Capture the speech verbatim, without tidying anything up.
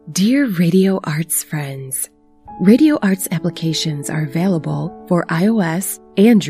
Dear Radio Arts friends, Radio Arts applications are available for iOS, Android,